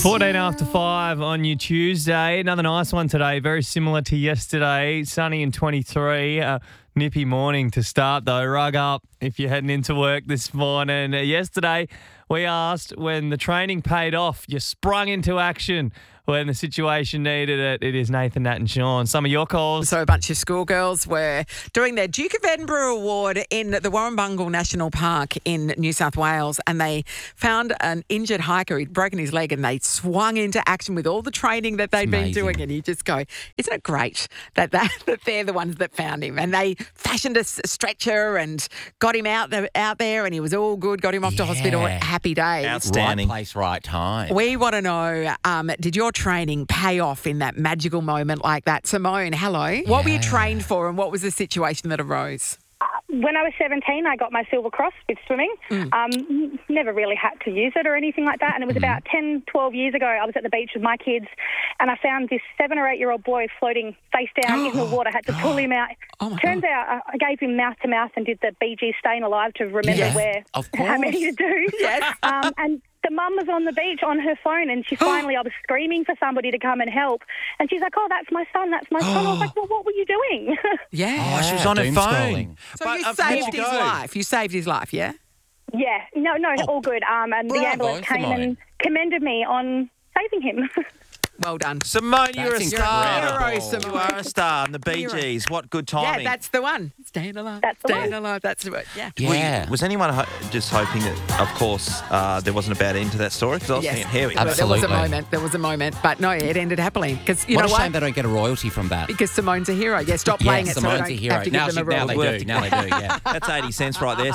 14 after 5 on your Tuesday. Another nice one today, very similar to yesterday. Sunny and 23. Nippy morning to start though. Rug up if you're heading into work this morning. Yesterday we asked when the training paid off, you sprung into action when the situation needed it. It is Nathan, Nat and Sean. Some of your calls. So a bunch of schoolgirls were doing their Duke of Edinburgh Award in the Warrumbungle National Park in New South Wales, and they found an injured hiker who'd broken his leg, and they swung into action with all the training that they'd been doing. And you just go, isn't it great that they're the ones that found him? And they fashioned a stretcher and got him out there, and he was all good, got him off to hospital. Happy days. Outstanding. Right place, right time. We want to know, did your training pay off in that magical moment like that? Simone, hello. What were you trained for, and what was the situation that arose? When I was 17, I got my Silver Cross with swimming. Never really had to use it or anything like that. And it was about 10, 12 years ago, I was at the beach with my kids, and I found this 7 or 8-year-old boy floating face down in the water. I had to pull him out. Turns out I gave him mouth to mouth and did the Bee Gees Staying Alive to remember how many to do. Yes. And the mum was on the beach on her phone, and she finally, I was screaming for somebody to come and help. And she's like, oh, that's my son, that's my son. I was like, well, what were you doing? Yeah. Oh, she was on her Doom phone. scrolling. So you saved his life. You saved his life, yeah? Yeah. No, all good. And the ambulance came and commended me on saving him. Well done. Simone, you're a That's star. incredible. Simone. You are a star. And the Bee Gees, what good timing. Yeah, that's the one. Staying alive. That's the Staying one. alive. That's the one. Yeah. Yeah. Was anyone just hoping that, of course, there wasn't a bad end to that story? Because I was thinking, here we go. Absolutely. There was a moment. But no, it ended happily. Because you What know a what? shame they don't get a royalty from that. Because Simone's a hero. Yeah, stop playing it Simone's so a we don't hero. have to Now, give them a now they reward. do. Now they do, yeah. That's 80 cents right there,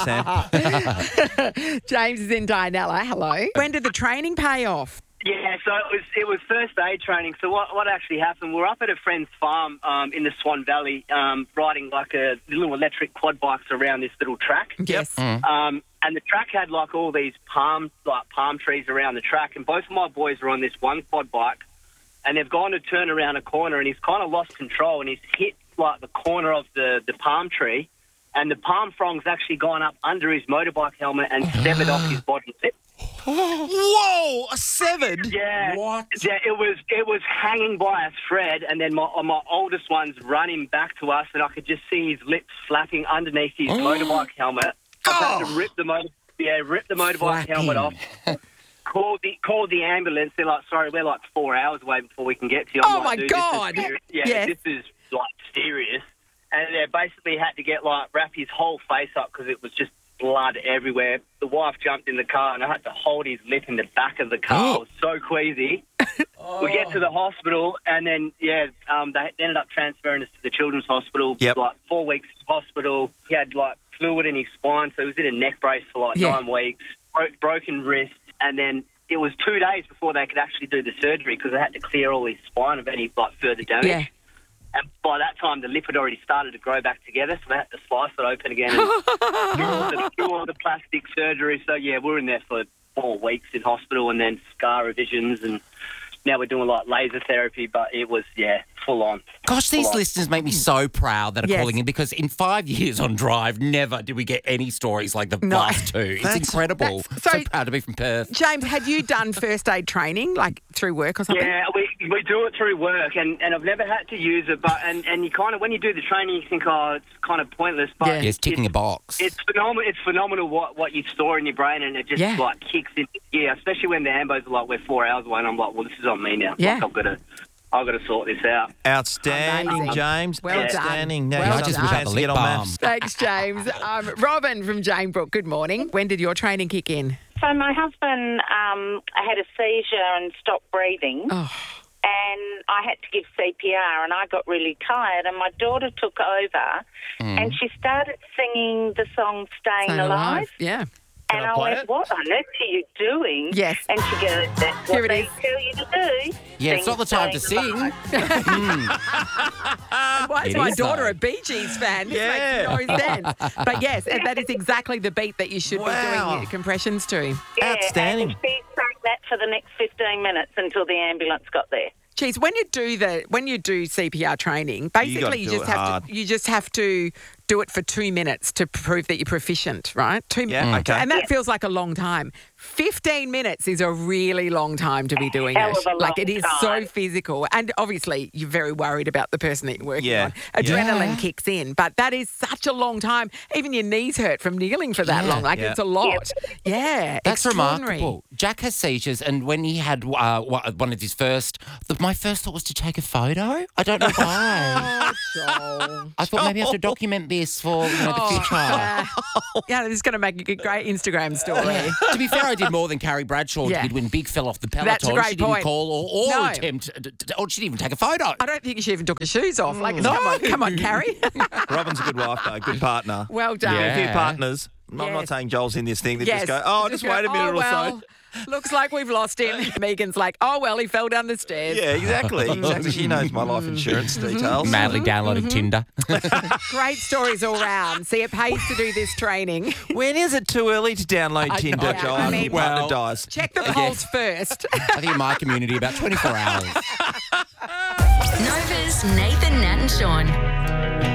Sam. James is in Dianella. Hello. When did the training pay off? Yeah, so it was first aid training. So what actually happened, we're up at a friend's farm in the Swan Valley riding like a little electric quad bikes around this little track. Yes. And the track had like all these palm trees around the track, and both of my boys were on this one quad bike, and they've gone to turn around a corner, and he's kind of lost control, and he's hit like the corner of the palm tree, and the palm frond's actually gone up under his motorbike helmet and severed off his body lip. Whoa, a 7? Yeah. What? Yeah, it was hanging by a thread, and then my oldest one's running back to us, and I could just see his lips flapping underneath his motorbike helmet. I had to rip the motorbike helmet off. Called the ambulance. They're like, sorry, we're like 4 hours away before we can get to you. I'm Oh, like, my dude, God. This is serious. Yeah, Yes. this is like serious. And they basically had to get wrap his whole face up because it was just blood everywhere. The wife jumped in the car, and I had to hold his lip in the back of the car. I was so queasy. We get to the hospital, and then, they ended up transferring us to the Children's Hospital. Yep. 4 weeks hospital. He had, fluid in his spine, so he was in a neck brace for, 9 weeks. Broken wrist, and then it was 2 days before they could actually do the surgery because they had to clear all his spine of any, further damage. Yeah. And by that time, the lip had already started to grow back together, so they had to slice it open again and do all the plastic surgery. So, yeah, we were in there for 4 weeks in hospital, and then scar revisions, and now we're doing, laser therapy, but it was, full on. Gosh, these listeners make me so proud that are Yes. calling in, because in 5 years on Drive, never did we get any stories like the last two. It's incredible. so proud to be from Perth. James, had you done first aid training, through work or something? Yeah, we do it through work, and I've never had to use it, but and you kind of, when you do the training, you think, oh, it's kind of pointless, but Yeah. It's ticking a box. it's phenomenal what you store in your brain, and it just kicks into gear, especially when the ambos are like, we're 4 hours away, and I'm like, well, this is on me now. Yeah. I've got to sort this out. Outstanding, Amazing. James. Well done. Outstanding. Well Now done. you just wish I had fancy the get lip on balm. maps. Thanks, James. Robin from Jane Brook, good morning. When did your training kick in? So my husband had a seizure and stopped breathing, Oh. and I had to give CPR, and I got really tired, and my daughter took over, and she started singing the song Staying Alive. Yeah. And I play went, it? what on earth are you doing? Yes. And she goes, that's Here what it they is. tell you to do. Yeah, it's not the time to Staying sing. Alive. Why is It my is, daughter though. a Bee Gees fan? This Yeah. makes no sense. But yes, and that is exactly the beat that you should be Wow. doing compressions to. Yeah, Outstanding. And she sang that for the next 15 minutes until the ambulance got there. Geez, when you do CPR training, basically do it hard. you just have to do it for 2 minutes to prove that you're proficient, right? 2 minutes. Yeah, okay. And that feels like a long time. 15 minutes is a really long time to be doing Hell it. of a long Like, it is so time. physical. And obviously, you're very worried about the person that you're working Yeah. on. Adrenaline kicks in, but that is such a long time. Even your knees hurt from kneeling for that long. Like, Yeah. it's a lot. Yeah. That's extraordinary. remarkable. Jack has seizures, and when he had one of his first, my first thought was to take a photo. I don't know why. Oh, Joel. I thought maybe I have to document this for the future. Yeah, this is going to make a great Instagram story. To be fair, I did more than Carrie Bradshaw Yeah. did when Big fell off the peloton. That's a great she didn't point. call or No. attempt, or she didn't even take a photo. I don't think she even took her shoes off. Like, come on, Carrie. Robin's a good wife, though. Good partner. Well done. Yeah. A few partners. I'm Yes. not saying Joel's in this thing. They Yes. just go, oh, just wait a minute or so. Looks like we've lost him. Megan's like, oh, well, he fell down the stairs. Yeah, exactly. Exactly. She knows my life insurance details. Madly downloaded Tinder. Great stories all round. See, it pays to do this training. When is it too early to download Tinder, know. Joel? I I mean, mean, partner well- dies. Check the pulse first. I think in my community, about 24 hours. Nova's Nathan, Nat and Sean.